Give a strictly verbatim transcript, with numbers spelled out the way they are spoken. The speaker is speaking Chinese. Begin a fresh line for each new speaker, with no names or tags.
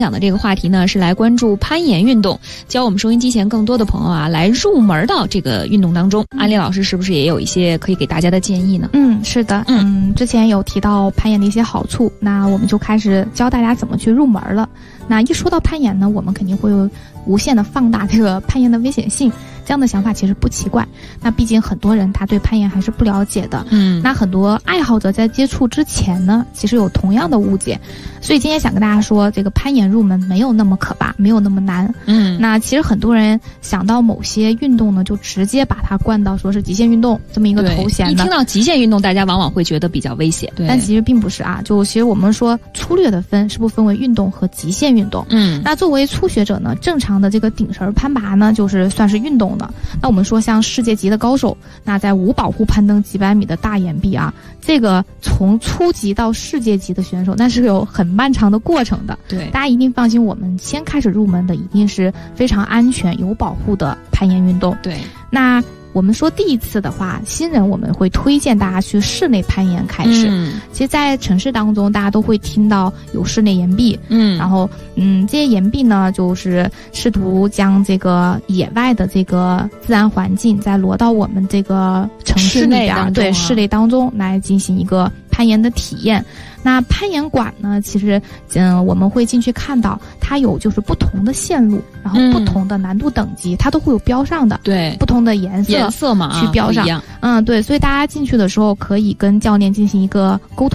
讲的这个话题呢，是来关注攀岩运动，教我们收音机前更多的朋友啊，来入门到这个运动当中。安利老师是不是也有一些可以给大家的建议呢？
嗯，是的，嗯，之前有提到攀岩的一些好处，那我们就开始教大家怎么去入门了。那一说到攀岩呢，我们肯定会有无限的放大这个攀岩的危险性，这样的想法其实不奇怪。那毕竟很多人他对攀岩还是不了解的，嗯，那很多爱好者在接触之前呢，其实有同样的误解。所以今天想跟大家说，这个攀岩入门没有那么可怕，没有那么难。嗯，那其实很多人想到某些运动呢，就直接把它冠到说是极限运动这么一个头衔的。
一听到极限运动，大家往往会觉得比较危险，
对，但其实并不是啊。就其实我们说粗略的分，是不分为运动和极限运动。嗯，那作为初学者呢，正常的这个顶绳攀爬呢，就是算是运动的。那我们说像世界级的高手，那在无保护攀登几百米的大岩壁啊，这个从初级到世界级的选手，那是有很漫长的过程的。对，大家一定放心，我们先开始入门的一定是非常安全有保护的攀岩运动。对，那我们说第一次的话，新人我们会推荐大家去室内攀岩开始。嗯，其实在城市当中，大家都会听到有室内岩壁。嗯，然后嗯，这些岩壁呢，就是试图将这个野外的这个自然环境再挪到我们这个城市里边，啊、对室内当中来进行一个攀岩的体验。那攀岩馆呢，其实嗯，我们会进去看到它有就是不同的线路，然后不同的难度等级，嗯、它都会有标上的。对，不同的颜色
颜色嘛
去标上。嗯，对，所以大家进去的时候可以跟教练进行一个沟通。